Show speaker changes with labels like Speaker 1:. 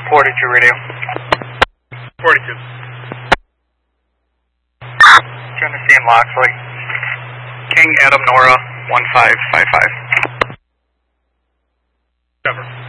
Speaker 1: 42 radio.
Speaker 2: 42.
Speaker 1: Genesee and Loxley. King Adam Nora 1555.
Speaker 2: Cover.